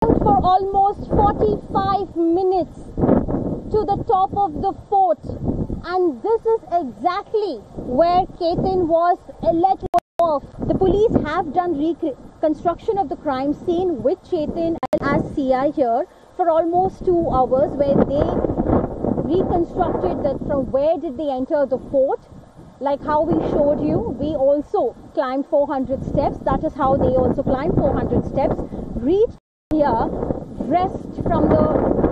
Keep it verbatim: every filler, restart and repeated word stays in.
For almost forty-five minutes to the top of the fort, and this is exactly where Ketan was let go of. The police have done reconstruction of the crime scene with Chetan as C I here for almost two hours, where they reconstructed that from where did they enter the fort. Like how we showed you, we also climbed four hundred steps. That is how they also climbed four hundred steps, reached here, dressed from the